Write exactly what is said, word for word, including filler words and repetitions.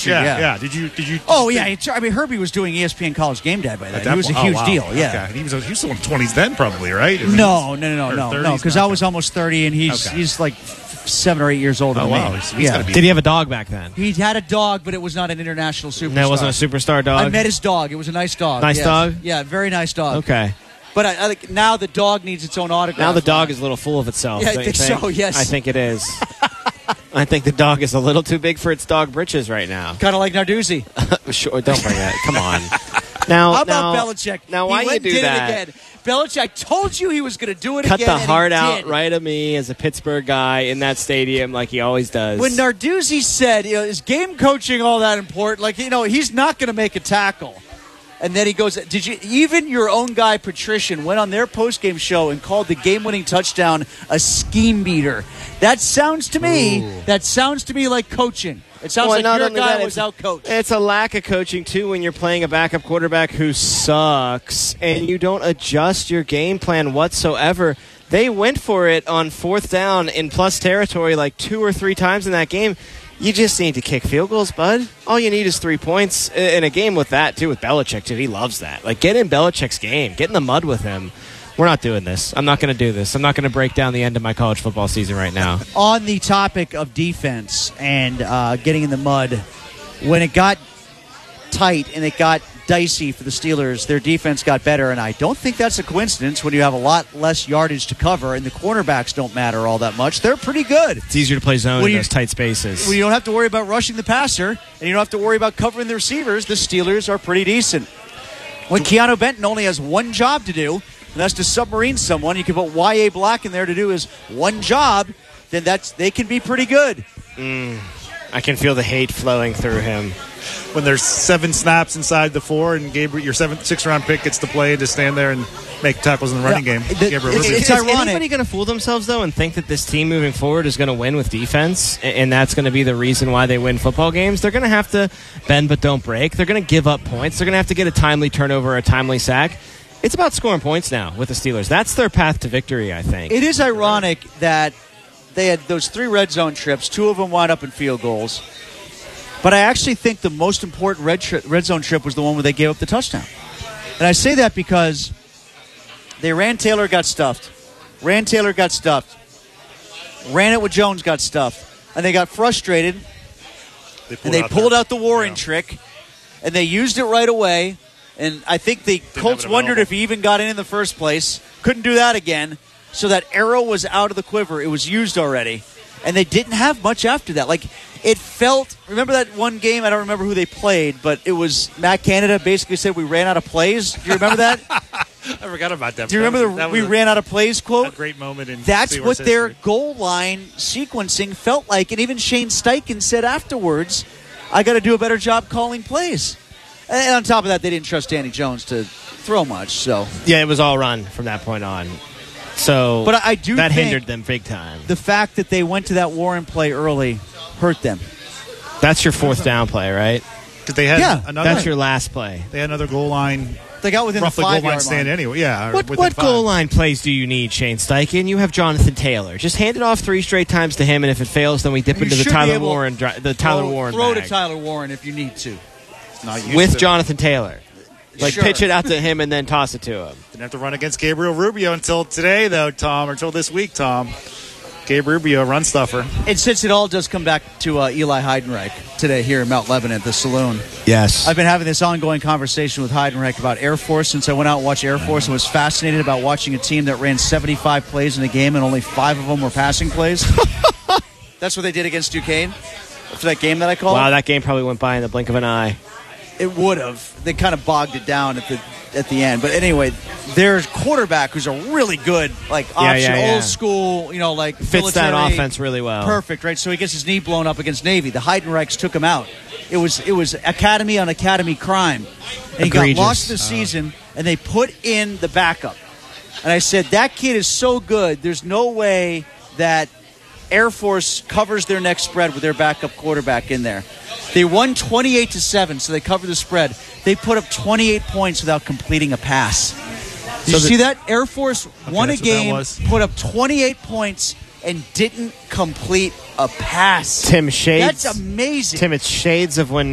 history. Yeah, yeah. yeah. Did you? Did you? Oh yeah. It's, I mean, Herbie was doing E S P N College Game Day by then. He was a huge oh, wow. deal. Yeah. Okay. He was he was still in twenties then, probably, right? I mean, No, no, no, or no, no, thirties? because I was almost thirty, and he's Okay. he's like seven or eight years older Oh than wow. me. He's, he's yeah. gotta be. Did he have a dog back then? He had a dog, but it was not an international superstar. That wasn't a superstar dog? I met his dog. It was a nice dog. Nice yes. dog? Yeah, very nice dog. Okay. But I, I think now the dog needs its own autograph. Now the dog is a little full of itself. Yeah, I don't you think so, yes. I think it is. I think the dog is a little too big for its dog britches right now. kind of like Narduzzi. Sure, don't bring that. Come on. Now, How about now, Belichick? Now, why he you went do and did that? it again. Belichick told you he was going to do it Cut again. the heart and he out did. right of me as a Pittsburgh guy in that stadium like he always does. When Narduzzi said, you know, is game coaching all that important? Like, you know, he's not going to make a tackle. And then he goes, did you, even your own guy, Patrician, went on their postgame show and called the game-winning touchdown a scheme beater. That sounds to me, Ooh. that sounds to me like coaching. It sounds Well, like not your only guy that, was it's- out-coached. It's a lack of coaching, too, when you're playing a backup quarterback who sucks and you don't adjust your game plan whatsoever. They went for it on fourth down in plus territory like two or three times in that game. You just need to kick field goals, bud. All you need is three points. In a game with that, too, with Belichick, too. He loves that. Like, get in Belichick's game. Get in the mud with him. We're not doing this. I'm not going to do this. I'm not going to break down the end of my college football season right now. On the topic of defense and uh, getting in the mud, when it got tight and it got dicey for the Steelers, their defense got better, and I don't think that's a coincidence when you have a lot less yardage to cover and the cornerbacks don't matter all that much. They're pretty good. It's easier to play zone When in you- those tight spaces. When you don't have to worry about rushing the passer and you don't have to worry about covering the receivers, the Steelers are pretty decent. When Keanu Benton only has one job to do, and that's to submarine someone, you can put Y A Black in there to do his one job, then that's they can be pretty good. Mm, I can feel the hate flowing through him. When there's seven snaps inside the four, and Gabriel, your seventh, sixth round pick gets to play to stand there and make tackles in the running Yeah, game. the- Gabriel it's- Rubio. it's Is ironic. anybody going to fool themselves, though, and think that this team moving forward is going to win with defense, a- and that's going to be the reason why they win football games? They're going to have to bend but don't break. They're going to give up points. They're going to have to get a timely turnover or a timely sack. It's about scoring points now with the Steelers. That's their path to victory, I think. It is ironic that they had those three red zone trips. Two of them wound up in field goals. But I actually think the most important red, tri- red zone trip was the one where they gave up the touchdown. And I say that because they ran Taylor, got stuffed. Ran Taylor, got stuffed. Ran it with Jones, got stuffed. And they got frustrated, They pulled and they out pulled their- out the Warren yeah. trick, and they used it right away. And I think the Colts have it wondered available. if he even got in in the first place. Couldn't do that again. So that arrow was out of the quiver. It was used already. And they didn't have much after that. Like, it felt... Remember that one game? I don't remember who they played, but it was... Matt Canada basically said we ran out of plays. Do you remember that? I forgot about that. Do you That remember was- the that we was a- ran out of plays quote? A great moment in That's Steelers what their history. goal line sequencing felt like. And even Shane Steichen said afterwards, I got to do a better job calling plays. And on top of that, they didn't trust Danny Jones to throw much. So, Yeah, it was all run from that point on. So But I- I do that think hindered them big time. the fact that they went to that Warren play early hurt them. That's your fourth down play, right? 'Cause they had Yeah, another. That's your last play. They had another goal line, They got within roughly the goal five line yard stand line. anyway. Yeah. or What within what five. goal line plays do you need, Shane Steichen? You have Jonathan Taylor. Just hand it off three straight times to him, and if it fails, then we dip You into the should be Tyler able Warren, dri- the Tyler throw, Warren throw bag. to Tyler Warren if you need to. Not used with to. Jonathan Taylor. Like Sure. pitch it out to him and then toss it to him. Didn't have to run against Gabriel Rubio until today, though, Tom, or until this week, Tom. Gabe Rubio, run stuffer. And since it all does come back to uh, Eli Heidenreich today here in Mount Lebanon at the Saloon, Yes. I've been having this ongoing conversation with Heidenreich about Air Force since I went out and watched Air Force and was fascinated about watching a team that ran seventy-five plays in a game and only five of them were passing plays. That's what they did against Duquesne for that game that I called. Wow, that game probably went by in the blink of an eye. It would have. They kind of bogged it down at the at the end. But anyway, their quarterback, who's a really good, like Yeah, option, yeah, yeah. old school, you know, like Fits that military- offense really well. Perfect, right? So he gets his knee blown up against Navy. The Heidenreichs took him out. It was it was academy on academy crime, and he Egregious. got lost this season. And they put in the backup. And I said that kid is so good. There's no way that Air Force covers their next spread with their backup quarterback in there. They won twenty-eight to seven, so they covered the spread. They put up twenty-eight points without completing a pass. Did you the- see that? Air Force won a that's what that game, was. put up twenty-eight points, and didn't complete a pass. Tim Shades. That's amazing. Tim, it's shades of when